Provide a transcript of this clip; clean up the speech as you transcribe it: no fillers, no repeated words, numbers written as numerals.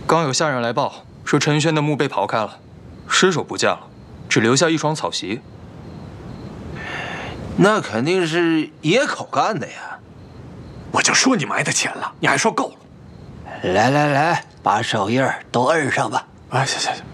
刚有下人来报说陈轩的墓被刨开了，尸首不见了，只留下一双草席。 那肯定是野口干的呀！ 我就说你埋的浅了，你还说够了。 来，把手印都摁上吧。 哎，行，